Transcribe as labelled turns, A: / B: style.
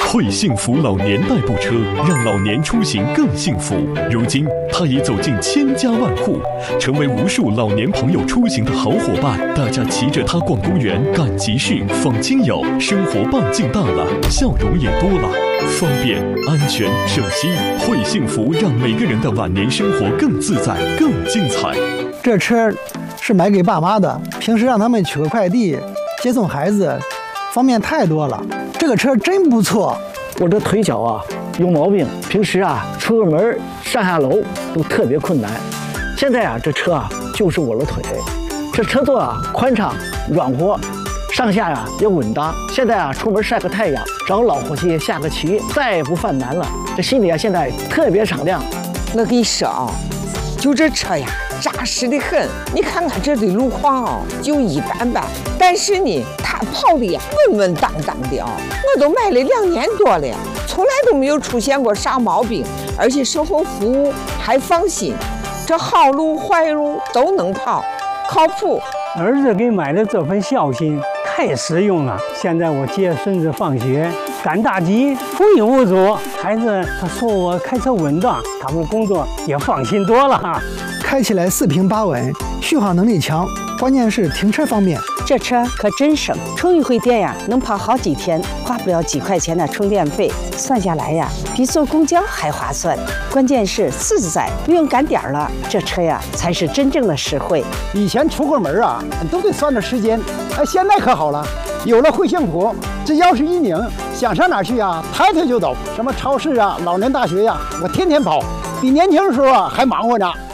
A: 惠幸福老年代步车让老年出行更幸福。如今，它已走进千家万户，成为无数老年朋友出行的好伙伴。大家骑着它逛公园、赶集市、访亲友，生活半径大了，笑容也多了。方便、安全、省心，惠幸福让每个人的晚年生活更自在、更精彩。
B: 这车是买给爸妈的，平时让他们取个快递、接送孩子，方便太多了。这个车真不错。
C: 我这腿脚啊有毛病，平时啊出个门上下楼都特别困难。现在啊这车啊就是我的腿，这车座啊宽敞软和，上下呀也稳当。现在啊出门晒个太阳，找老伙计下个棋，再也不犯难了。这心里啊现在特别敞亮。
D: 我跟你说啊，就这车呀扎实的很。你看看这的路况啊就一般般，但是呢它跑的呀稳稳当当的啊。我都买了2年多了，从来都没有出现过啥毛病，而且售后服务还放心，这好路坏路都能跑，靠谱。
E: 儿子给买的这份孝心太实用了。现在我接孙子放学赶大集无影无阻，孩子他说我开车稳当，他们工作也放心多了哈。
B: 开起来4平8稳，续航能力强，关键是停车方便。
F: 这车可真省，充一回电呀能跑好几天，花不了几块钱的充电费，算下来呀比坐公交还划算。关键是自在，不用赶点了，这车呀才是真正的实惠。
B: 以前出个门啊都得算着时间，现在可好了，有了惠幸福，只要是一拧，想上哪去啊抬腿就走，什么超市啊、老年大学呀，我天天跑，比年轻的时候啊还忙活呢。